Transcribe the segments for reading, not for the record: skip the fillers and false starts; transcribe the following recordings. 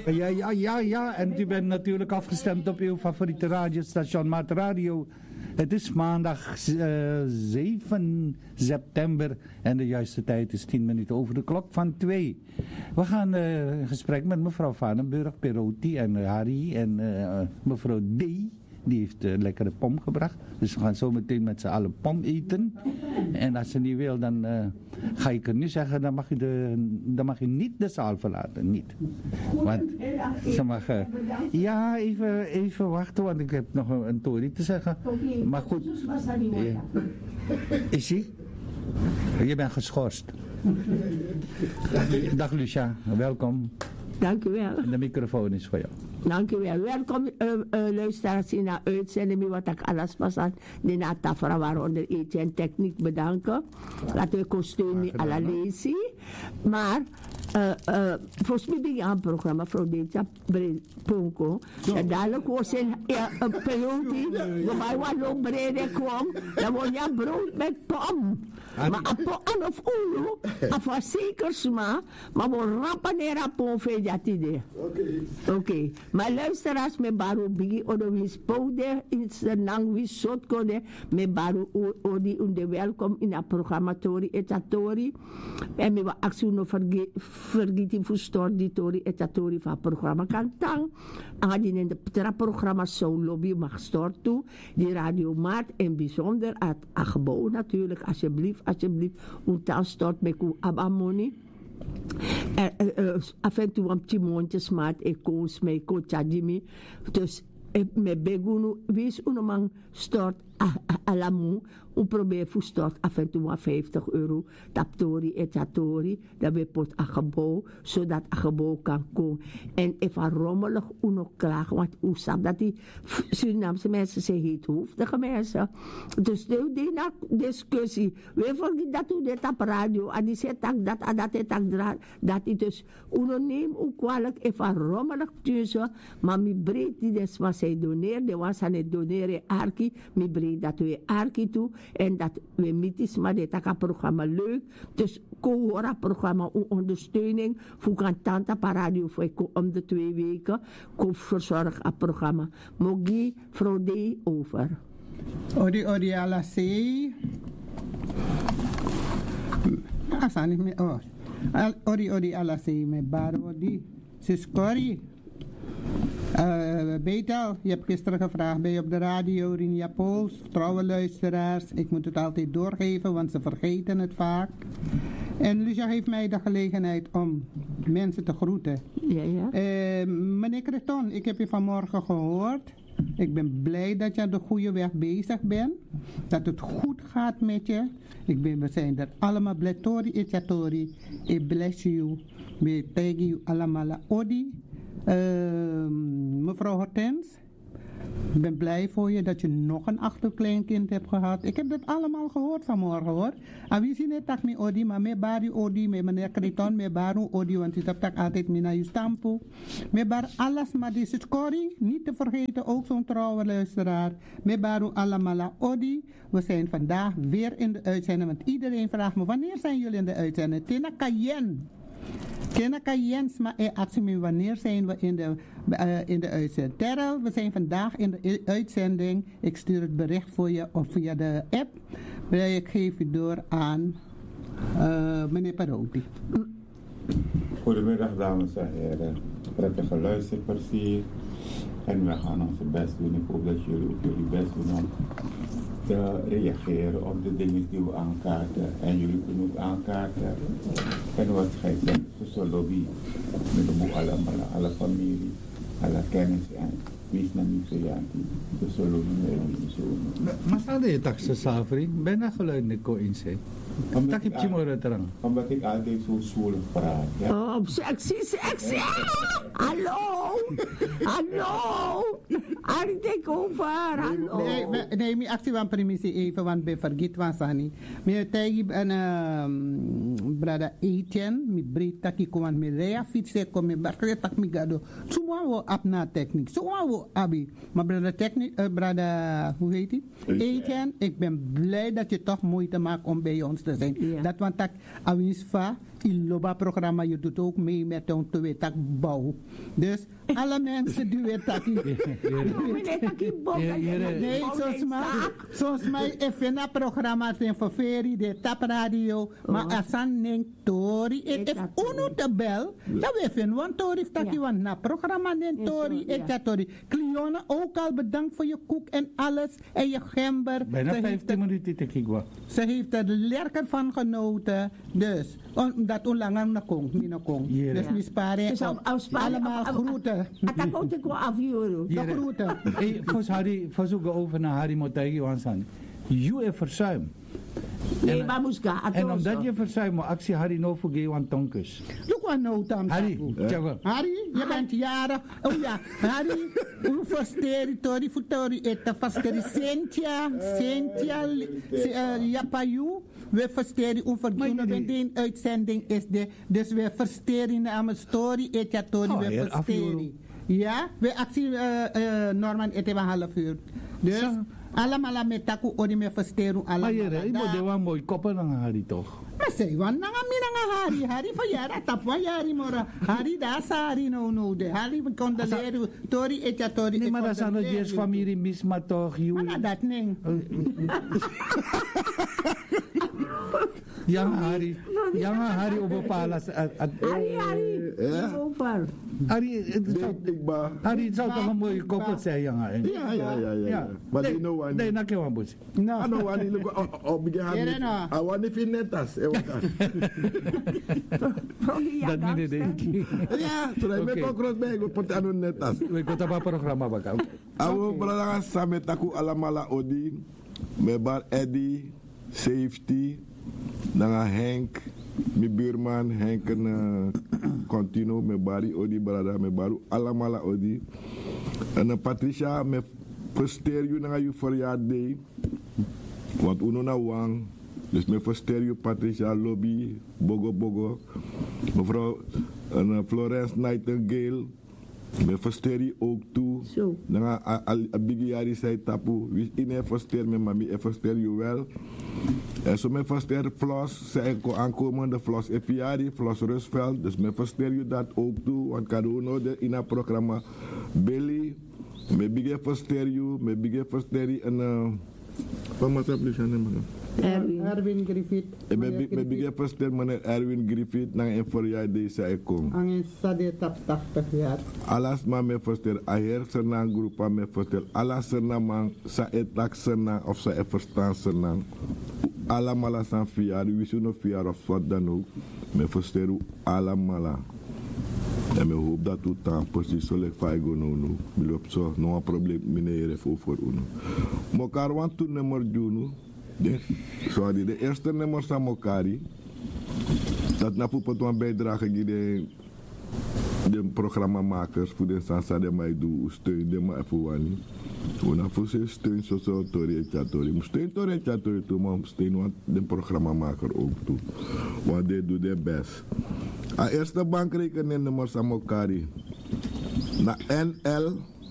Ja. En u bent natuurlijk afgestemd op uw favoriete radiostation Maat Radio. Het is maandag 7 september en de juiste tijd is 10 minuten over de klok van 2. We gaan in gesprek met mevrouw Vanenburg, Perotti en Harry en mevrouw D. Die heeft lekkere pom gebracht. Dus we gaan zo meteen met z'n allen pom eten. En als ze niet wil, dan ga ik er nu zeggen, dan mag je niet de zaal verlaten. Niet. Want ze mag... ja, even wachten, want ik heb nog een tory te zeggen. Maar goed. Is ie? Je bent geschorst. Dag Lucia, welkom. Dank u wel. De microfoon is voor jou. Dank u wel. Welkom luisteraars in de uitzending. Wat ik alles pas aan de Natafra waaronder eten en techniek bedanken. Laten we kostuum à la lazy. Maar volgens mij ben je aan het programma voor deze Ponko. En dadelijk was een pelotie. Waarbij wat nog breder kwam. Dan word je brood met pom. Maar aan of uno. Af zeker maar we rappen en rappen voor dat idee. Oké. Maar luisteraars met baru bigi odo wis poude in senang wis sot kode met baru odi unde welkom in het programma tori etatori en me wa actie no vergeti fustor di tori etatori van programma kantang aangedien in de programma zo lobby mag stort toe die Radio Maat en bijzonder het gebouw natuurlijk alsjeblieft untaal stort met ku abamoni af en toe een timoontjes maat ik koos mee coachadimi dus me begunu wis unomang stort alamu probeer voor stort af en toe €50 taptori etatori dat we pot agebo zodat agebo kan komen en even rommelig uno klaag want u snap dat die Surinaamse mensen ze heet hoofdige mensen dus de discussie we vergeten dat u dit op radio en die zegt dat het dus uno neem ook kwalijk even rommelig tussen maar mi breed die des was hij doneer de was aan het doneren arki mi breed dat we arki toe en dat we mitis maar dit programma leuk dus koora programma ondersteuning voor kan tante paradio voor om de 2 weken koop verzorg het programma mogi frode over odi ala sei asani me odi ala sei me baro di siskori Betel, je hebt gisteren gevraagd, ben je op de radio, Rinia Pools, trouwe luisteraars. Ik moet het altijd doorgeven, want ze vergeten het vaak. En Lucia heeft mij de gelegenheid om mensen te groeten. Ja. Meneer Creton, ik heb je vanmorgen gehoord. Ik ben blij dat je aan de goede weg bezig bent. Dat het goed gaat met je. We zijn er allemaal blij. Tori etatori. I bless you. We tegen you allemaal. Odi. Mevrouw Hortens, ik ben blij voor je dat je nog een achterkleinkind hebt gehad. Ik heb dat allemaal gehoord vanmorgen hoor. En wie zien het tak me odi, maar me bari odi, me meneer Creton, me baru odi, want ik heb tak altijd me naar je stampo. Me bar alles, maar dit is Corrie, niet te vergeten, ook zo'n trouwe luisteraar. Me baru allemaal odi. We zijn vandaag weer in de uitzending, want iedereen vraagt me, wanneer zijn jullie in de uitzending? Tina Kayen. Kenaka Jens, maar actie wanneer zijn we in de uitzending? Terrell, we zijn vandaag in de uitzending. Ik stuur het bericht voor je of via de app. Ik geef je door aan meneer Paropi. Goedemiddag dames en heren. Prettige luisterplezier. En we gaan onze best doen. Ik hoop dat jullie ook jullie best doen om te reageren op de dingen die we aankaarten. En jullie kunnen ook aankaarten. En wat gij zegt, zo lobby met de boek allemaal, alle familie, alle kennis en wie is nou niet zo ja, dus zo lobby met zo. Maar staan je taxen savering? Ben je geluid niet ko inzien? Dat heb je maar terang. Omdat ik altijd zo zwoelig praat. Ja? Oh, sexy. Hallo. Ari take over. Hallo. Nee, mijn actie van premisse even, want ik vergeet wat Sani. Mijn tegi en brada Etienne, mijn breed taki komen met rea fietsen, komen met barkere tak mi gado. Semua wo apna techniek, semua wo abi. Maar brada, hoe heet die? Etienne, ik ben blij dat je toch moeite maakt om bij ons te zijn. Ja. Dat want tak awinsva in Loba-programma, je doet ook mee met een bouw. Dus alle mensen die weten dat nee, zoals mij even een programma zijn voor Ferry, de tapradio, maar asan neng tori, if uno te bel, dan we vinden, want tori taki want na programma neng tori, tori. Cliona, ook al bedankt voor je koek en alles, en je gember. Bijna 15 minuten te kijken. Ze heeft er lekker van genoten, dus dat onlangs na kong, niet na kong. Dus mis pare, allemaal groeten. Dat komt ik wel af, Juro. De groeten. Voor zoeken over naar Harry Motegi Wansan. Je hebt verzuim. Nee, maar moest gaan. En omdat je verzuim, maar actie Harry no vergeet want tonkus. Doe wat nou dan. Harry, Harry, je bent jaren. Oh ja, Harry, hoe versteer tori futori etta versteer Cynthia, Japayu. We versteren onvergeten, want die uitzending is de, dus we versteren namens story, tori, we versteren. Ja, we actie Norman eten een half uur. Dus allemaal met taku ori me versteren allemaal. Maar je moet wel mooi koppen aan Harry toch? Maar zei want Harry van jaren tap van jaren mora. Harry daar Harry no de Harry kon de leren tori tori. Nee, maar dat zijn de eerste familie misma toch? Maar dat nee. Yang Harry op palas. Harry, het zou toch een mooie koppel zijn, Yang Harry? Ja. Maar die no one. Nee, nak je wan bos. No one look op die Harry. I want if netas. Dat niet de ding. Ja, so dat me ook cross bij pot aan netas. We kota pa programma bakal. Awo brada samen taku alamala odi. Me bar Eddie, Safety, nanga Henk, mijn buurman Henk en continu, me bari odi brada, me baru alamala odi. En Patricia, me versteer you nanga you verjaardag, want uno na wang, dus me versteer you Patricia lobby, bogo, mevrouw Florence Nightingale. Me versteer ook toe. Dan bigi jari zei tapu. Wie in versteer me mami, versteer je wel. En zo me versteer Flos, zei ik aankomende Flos Epiari, Flos Rusveld. Dus me versteer je dat ook toe. Want kan u nou in het programma Billy. Me bigi versteer je, me bigi versteer je en wat moet ik zeggen? Erwin Griffith. Me bigi versteer meneer Erwin Griffith na een verjaardag zei ik kom. Angin sade tap 80 jaar. Alas ma me versteer aher senang grupa me versteer alas senang man sa etak senang of sa verstaan senang. Alamala san fiar, wisuno fiar of wat dan ook. Me versteer alamala. En me hoop dat u dan precies zo lekker faigo no. Bilop zo, no probleem meneer voor uno. Mokar want tu nummer juno. Sorry, de eerste nummer van Mokari. Dat na poepot een bijdrage die de programmamakers voor de Sansa de mij doen, steun de mij even wani. Una voor ze steun zo tori chatori. Steun tori chatori toe, maar steun want de programmamaker ook toe. Want die doet de best. A eerste bankrekening nummer van Mokari. Na NL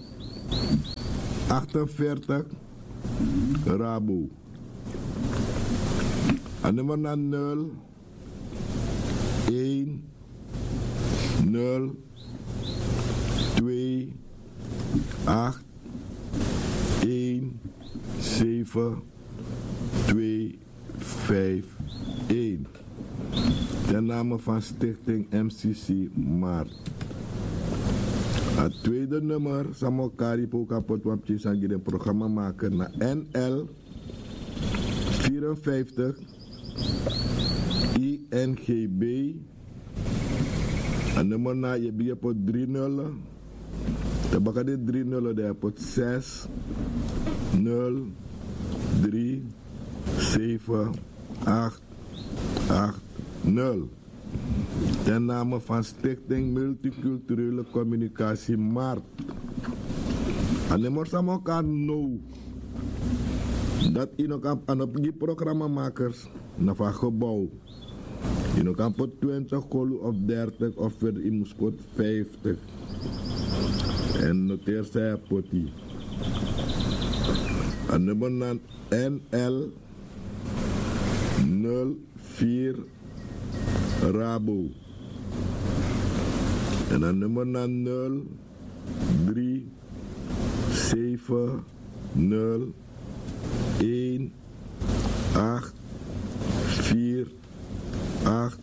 48 Rabo. En nummer naar 0, 1, 0, 2, 8, 1, 7, 2, 5, 1. Ten name van Stichting MCC Maart. Het tweede nummer, Samokari Pokapot Wapje Sangide programma maken naar NL 54 INGB. En nummer na je biedt pot 3 nullen. Dan baka de 3 nullen, dan pot 6 0 3 7 8 8 0. Ten name van Stichting Multiculturele Communicatie Maart. En nummer Samokar no. Dat in op die programmamakers naar van gebouw. Je kan pot 20 kolu of 30 of verder in Moeskot 50. En noteer zij potie. En nummer NL 04 Rabo. En dan nummer naar 0 3 7 0 1 8 4 8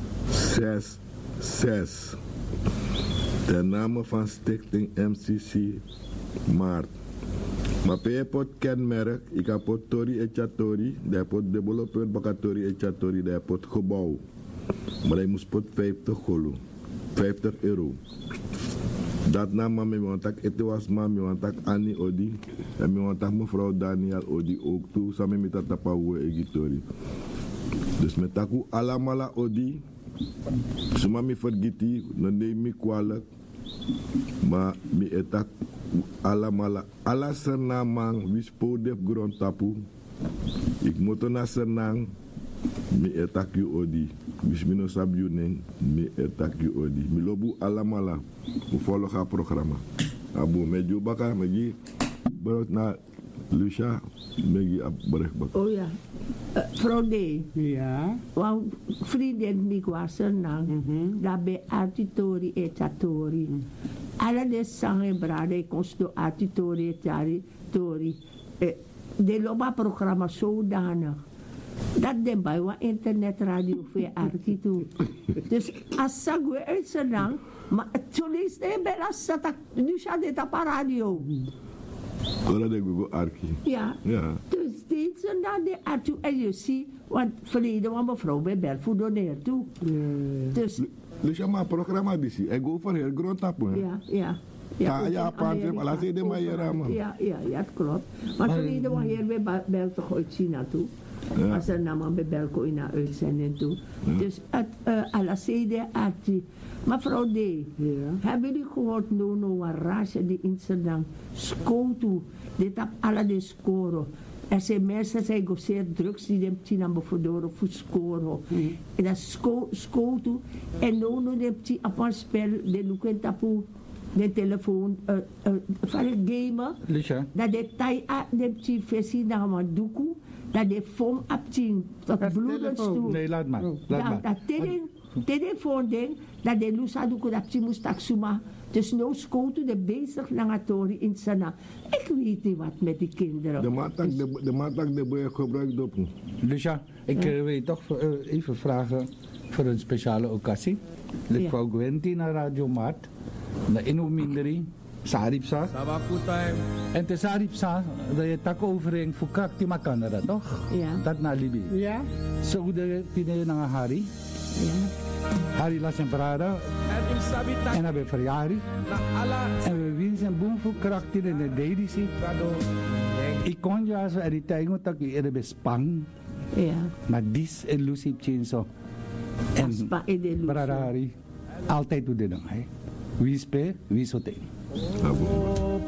6 6. Ten name van Stichting MCC Maart. Maar je pot kenmerk, ik heb pot Tori Echatori, daar pot developer Bakatori Echatori, daar pot gebouw. Maar hij moest pot 50 golo, 50 euro. Dat na mama want het was mama want Annie Odi en me want mevrouw Daniel Odi ook toe, samen met dat tapawe Egitori. Dus met taku alamala Odi, suma mi vergeti, no neem mi kwalijk, maar mi etak alamala ala sernamang wispo def grond tapu, ik moet na sernang mi etak yu Odi. Dus mi no sab yu neng, mi etak yu Odi. Mi lobu alamala, u follow ga programma. Abu meju baka, megi berot na Lucia, megi ab berek baka. Oh ja, vrouw D. Ja. Want vriendin mi was er nang, daarbij artitori e chatori. Alla de sange brade kosto artitori e chatori. De loba programma zodanig. Dat de bij wat internetradio voor artikel. Dus als we uit zijn lang, maar toen is het bij als dat nu staat dit op radio. Dat denk ik arki. Ja. Dus dit zijn dan de artikel en je ziet, want verleden was mevrouw bij Belvoer doneer toe. Dus. Dus ja, maar programma die zie, ik go voor heel grond tappen. Ja. Ja, pansem, alles is de maar man. Ja, het klopt. Maar verleden was hier bij Belvoer uit China toe. Ja. Als er namen bij Belko in de uitzending toe. Ja. Dus het Alacede Arti. Mevrouw D, hebben jullie gehoord Nono Warasje die in Amsterdam scoto, dit op alle de scoren. Er zijn mensen die zeer drugs die de China bijvoorbeeld voor scoren. En dat scoto en Nono die op een spel de lukken tapu de telefoon van het gamen. Dat de tai de versie naar een doekoe. Dat de vorm opzien tot bloedend toe. Nee, laat maar. Dat telefoon ding, dat de lusa doekoe dat je moest taksuma. Dus nou scouten de bezig langatori in Sana. Ik weet niet wat met die kinderen. De maandag de boy gebruikt dopen. Lucia, ik wil toch even vragen voor een speciale occasie. De vrouw Gwenti naar Radio Maart. Na Inominderi. Saripsa. En te Saripsa, dat je tak overeen voor krak die makana dat toch? Ja. Dat na Libi. Ja. Zo de pine na Hari. Ja. Hari la semprada. En hebben verjaardag. En we winnen een boom voor krak die in de dedisi. Ik kon ja zo er die tijd moet ik er bespang. Ja. Maar dis en Lucy Chinso. En Brada Hari. Altijd doe dit dan. Wie speelt, wie zo tegen. Ah,